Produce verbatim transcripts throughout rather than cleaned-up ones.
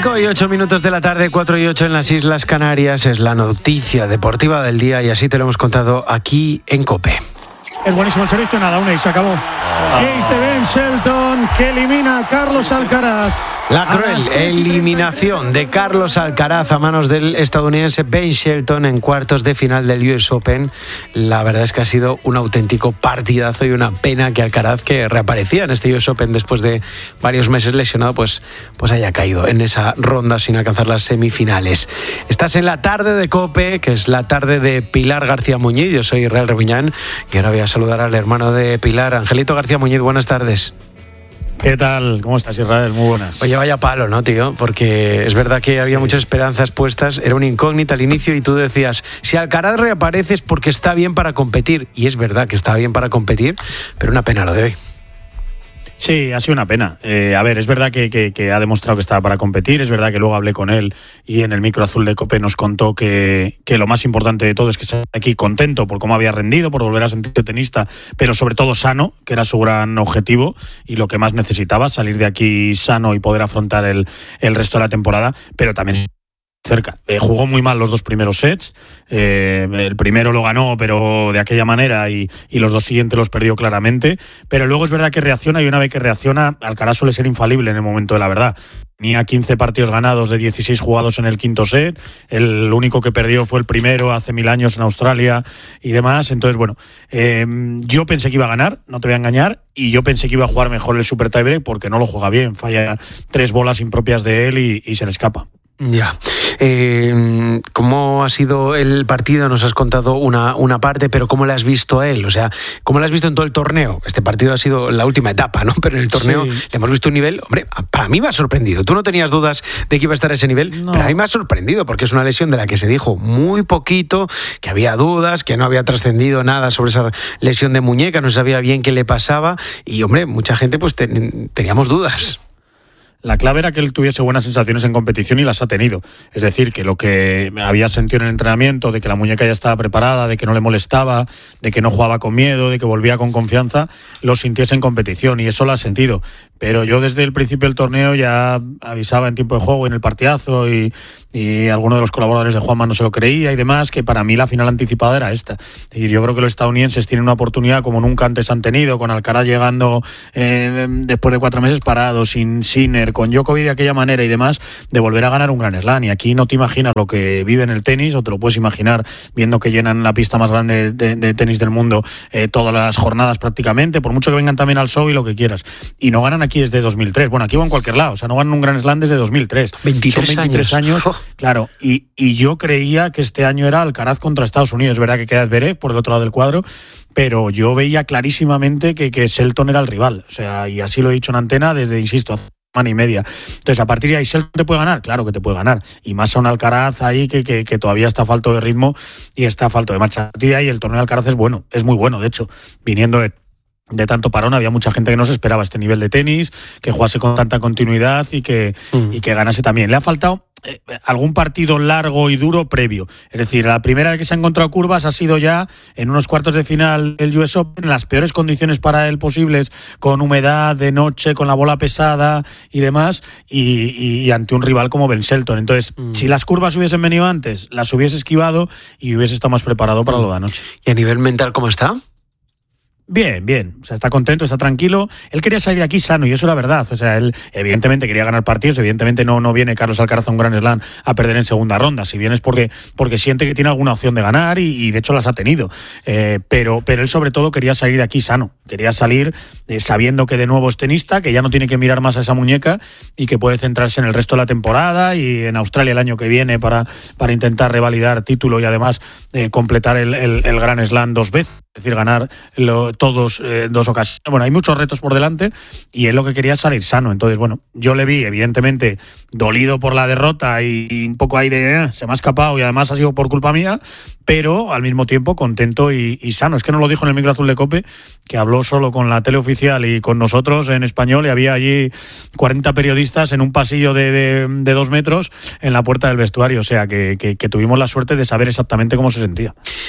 cinco y ocho minutos de la tarde, cuatro y ocho en las Islas Canarias. Es la noticia deportiva del día y así te lo hemos contado aquí en COPE. Es buenísimo el servicio, nada, una y se acabó. Ace de Ben Shelton que elimina a Carlos Alcaraz. La cruel eliminación de Carlos Alcaraz a manos del estadounidense Ben Shelton en cuartos de final del U S Open. La verdad es que ha sido un auténtico partidazo y una pena que Alcaraz, que reaparecía en este U S Open después de varios meses lesionado, pues, pues haya caído en esa ronda sin alcanzar las semifinales. Estás en la tarde de COPE, que es la tarde de Pilar García Muñiz. Yo soy Israel Rebuñán y ahora voy a saludar al hermano de Pilar, Angelito García Muñiz. Buenas tardes. ¿Qué tal? ¿Cómo estás, Israel? Muy buenas. Oye, vaya palo, ¿no, tío? Porque es verdad que había sí. muchas esperanzas puestas, era una incógnita al inicio y tú decías, si Alcaraz reaparece es porque está bien para competir. Y es verdad que está bien para competir, pero una pena lo de hoy. Sí, ha sido una pena. Eh, a ver, es verdad que, que, que ha demostrado que estaba para competir, es verdad que luego hablé con él y en el micro azul de COPE nos contó que, que lo más importante de todo es que está aquí contento por cómo había rendido, por volver a sentirse tenista, pero sobre todo sano, que era su gran objetivo y lo que más necesitaba, salir de aquí sano y poder afrontar el, el resto de la temporada, pero también cerca. Eh, jugó muy mal los dos primeros sets, eh, el primero lo ganó pero de aquella manera y, y los dos siguientes los perdió claramente, pero luego es verdad que reacciona y una vez que reacciona Alcaraz suele ser infalible en el momento de la verdad. Tenía quince partidos ganados de dieciséis jugados en el quinto set, el único que perdió fue el primero hace mil años en Australia y demás, entonces bueno, eh, yo pensé que iba a ganar, no te voy a engañar, y yo pensé que iba a jugar mejor el Super Tiebreak porque no lo juega bien, falla tres bolas impropias de él y, y se le escapa. Ya. Eh, ¿Cómo ha sido el partido? Nos has contado una, una parte, pero ¿cómo le has visto a él? O sea, ¿cómo le has visto en todo el torneo? Este partido ha sido la última etapa, ¿no? Pero en el torneo sí. le hemos visto un nivel, hombre, para mí me ha sorprendido. Tú no tenías dudas de que iba a estar a ese nivel, no. pero a mí me ha sorprendido porque es una lesión de la que se dijo muy poquito, que había dudas, que no había trascendido nada sobre esa lesión de muñeca, no sabía bien qué le pasaba y, hombre, mucha gente pues ten, teníamos dudas. La clave era que él tuviese buenas sensaciones en competición y las ha tenido. Es decir, que lo que había sentido en el entrenamiento, de que la muñeca ya estaba preparada, de que no le molestaba, de que no jugaba con miedo, de que volvía con confianza, lo sintiese en competición y eso lo ha sentido. Pero yo desde el principio del torneo ya avisaba en tiempo de juego, en el partidazo y, y alguno de los colaboradores de Juanma no se lo creía y demás, que para mí la final anticipada era esta. Y yo creo que los estadounidenses tienen una oportunidad como nunca antes han tenido, con Alcaraz llegando eh, después de cuatro meses parado, sin Sinner, con Djokovic de aquella manera y demás, de volver a ganar un Grand Slam. Y aquí no te imaginas lo que vive en el tenis, o te lo puedes imaginar viendo que llenan la pista más grande de, de tenis del mundo eh, todas las jornadas prácticamente, por mucho que vengan también al show y lo que quieras. Y no ganan aquí desde dos mil tres. Bueno, aquí o en cualquier lado. O sea, no ganan un Grand Slam desde dos mil tres. veintitrés, Son veintitrés años. años claro. Y, y yo creía que este año era Alcaraz contra Estados Unidos. Es verdad que queda Zverev por el otro lado del cuadro, pero yo veía clarísimamente que, que Shelton era el rival. O sea, y así lo he dicho en antena desde, insisto, hace semana y media. Entonces, a partir de ahí, ¿Shelton te puede ganar? Claro que te puede ganar. Y más a un Alcaraz ahí que, que, que todavía está falto de ritmo y está falto de marcha. A partir de ahí, el torneo de Alcaraz es bueno, es muy bueno, de hecho, viniendo de de tanto parón, había mucha gente que no se esperaba este nivel de tenis, que jugase con tanta continuidad y que, mm. y que ganase también. Le ha faltado eh, algún partido largo y duro previo. Es decir, la primera vez que se ha encontrado curvas ha sido ya en unos cuartos de final del U S Open, en las peores condiciones para él posibles, con humedad, de noche, con la bola pesada y demás, y, y, y ante un rival como Ben Shelton. Entonces, mm. si las curvas hubiesen venido antes, las hubiese esquivado y hubiese estado más preparado para mm. lo de anoche. ¿Y a nivel mental cómo está? Bien, bien, o sea, está contento, está tranquilo. Él quería salir de aquí sano y eso es la verdad. O sea, él evidentemente quería ganar partidos, evidentemente no, no viene Carlos Alcaraz a un Grand Slam a perder en segunda ronda. Si bien es porque, porque siente que tiene alguna opción de ganar y, y de hecho las ha tenido. Eh, pero, pero él sobre todo quería salir de aquí sano. Quería salir eh, sabiendo que de nuevo es tenista, que ya no tiene que mirar más a esa muñeca y que puede centrarse en el resto de la temporada y en Australia el año que viene para, para intentar revalidar título y además eh, completar el, el, el Grand Slam dos veces. Es decir, ganar lo, todos eh, dos ocasiones. Bueno, hay muchos retos por delante y él lo que quería es salir sano. Entonces, bueno, yo le vi evidentemente dolido por la derrota y, y un poco ahí de eh, se me ha escapado y además ha sido por culpa mía, pero al mismo tiempo contento y, y sano. Es que nos lo dijo en el micro azul de COPE, que habló solo con la tele oficial y con nosotros en español, y había allí cuarenta periodistas en un pasillo de, de, de dos metros en la puerta del vestuario. O sea, que, que, que tuvimos la suerte de saber exactamente cómo se sentía.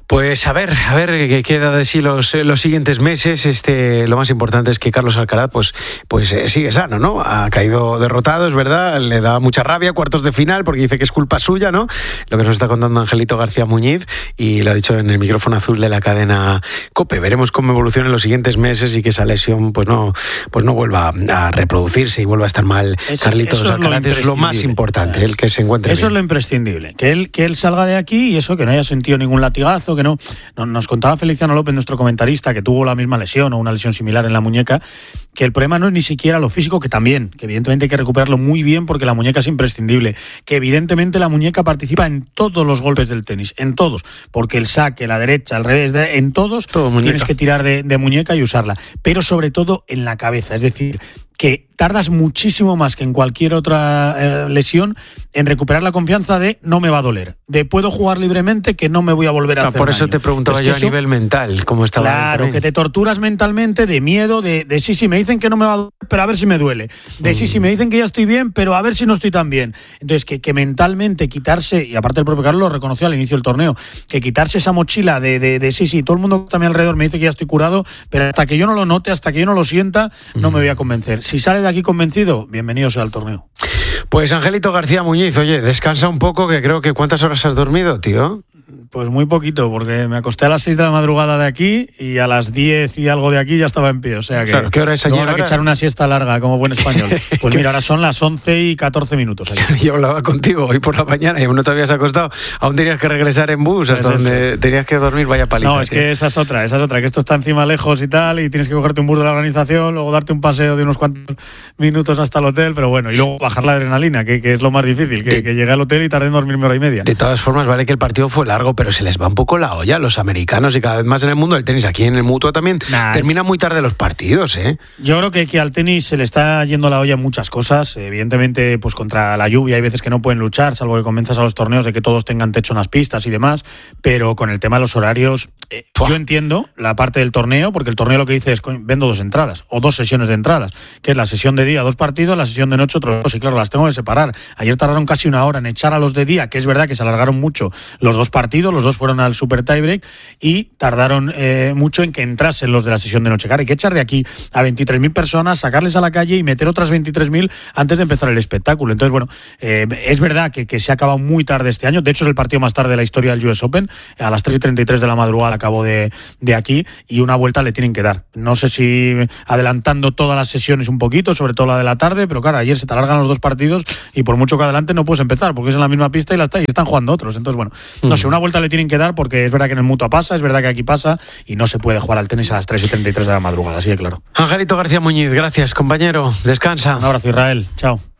Pues a ver, a ver qué queda de sí los, los siguientes meses. Este, lo más importante es que Carlos Alcaraz pues, pues eh, sigue sano, ¿no? Ha caído derrotado, es verdad, le da mucha rabia, cuartos de final, porque dice que es culpa suya, ¿no? Lo que nos está contando Angelito García Muñiz, y lo ha dicho en el micrófono azul de la cadena COPE. Veremos cómo evoluciona en los siguientes meses y que esa lesión pues no, pues no vuelva a reproducirse y vuelva a estar mal. Eso, Carlitos eso Alcaraz es lo más importante, el que se encuentre Eso bien. es lo imprescindible, que él, que él salga de aquí y eso, que no haya sentido ningún latigazo, que no, no. Nos contaba Feliciano López, nuestro comentarista, que tuvo la misma lesión o una lesión similar en la muñeca, que el problema no es ni siquiera lo físico, que también, que evidentemente hay que recuperarlo muy bien porque la muñeca es imprescindible, que evidentemente la muñeca participa en todos los golpes del tenis, en todos, porque el saque, la derecha, al revés, de, en todos Todo tienes que tirar de, de muñeca y usarla, pero sobre todo en la cabeza, es decir, que tardas muchísimo más que en cualquier otra eh, lesión en recuperar la confianza de no me va a doler, de puedo jugar libremente, que no me voy a volver a Ah, hacer por eso daño. te preguntaba Es yo que a eso, nivel mental, cómo estaba. claro, que te torturas mentalmente de miedo, de, de sí, sí, me dicen que no me va a doler, pero a ver si me duele. De mm. sí, sí, me dicen que ya estoy bien, pero a ver si no estoy tan bien. Entonces, que, que mentalmente quitarse, y aparte el propio Carlos lo reconoció al inicio del torneo, que quitarse esa mochila de, de, de sí, sí, todo el mundo que está a mi alrededor me dice que ya estoy curado, pero hasta que yo no lo note, hasta que yo no lo sienta, no mm. me voy a convencer. Si sale de aquí convencido, bienvenido sea al torneo. Pues Angelito García Muñiz, oye, descansa un poco, que creo que ¿cuántas horas has dormido, tío? Pues muy poquito, porque me acosté a las seis de la madrugada de aquí y a las diez y algo de aquí ya estaba en pie. O sea que claro, ¿qué hora es allí? Habrá ahora? que echar una siesta larga, como buen español. Pues mira, ahora son las once y catorce minutos. Allí. Yo hablaba contigo hoy por la mañana y aún no te habías acostado. Aún tenías que regresar en bus hasta es donde eso. Tenías que dormir, vaya paliza. No, es que esa es otra, esa es otra, que esto está encima lejos y tal, y tienes que cogerte un bus de la organización, luego darte un paseo de unos cuantos minutos hasta el hotel, pero bueno, y luego bajar la adrenalina, que, que es lo más difícil, que, que llegué al hotel y tardé en dormirme hora y media. De todas formas, vale que el partido fue largo, pero se les va un poco la olla a los americanos y cada vez más en el mundo del tenis. Aquí en el Mutua también nah, termina muy tarde los partidos, ¿eh? Yo creo que, que al tenis se le está yendo la olla en muchas cosas. Evidentemente, pues contra la lluvia hay veces que no pueden luchar, salvo que comienzas a los torneos de que todos tengan techo en las pistas y demás, pero con el tema de los horarios, eh, yo entiendo la parte del torneo, porque el torneo lo que dice es, vendo dos entradas, o dos sesiones de entradas, que es la sesión de día, dos partidos, la sesión de noche, otros dos, y claro, las tengo que separar. Ayer tardaron casi una hora en echar a los de día, que es verdad que se alargaron mucho los dos partidos, los dos fueron al Super Tiebreak, y tardaron eh, mucho en que entrasen los de la sesión de noche. Claro, hay que echar de aquí a veintitrés mil personas, sacarles a la calle y meter otras veintitrés mil antes de empezar el espectáculo. Entonces, bueno, eh, es verdad que, que se ha acabado muy tarde este año. De hecho, es el partido más tarde de la historia del U S Open. A las tres y treinta y tres de la madrugada acabó de, de aquí, y una vuelta le tienen que dar. No sé si adelantando todas las sesiones un poquito, sobre todo la de la tarde, pero claro, ayer se te alargan los dos partidos y por mucho que adelante no puedes empezar, porque es en la misma pista y, la está, y están jugando otros. Entonces, bueno, no mm. sé, una vuelta le tienen que dar, porque es verdad que en el Mutua pasa, es verdad que aquí pasa, y no se puede jugar al tenis a las tres y treinta y tres de la madrugada, así de claro. Angelito García Muñiz, gracias, compañero. Descansa. Un abrazo, Israel. Chao.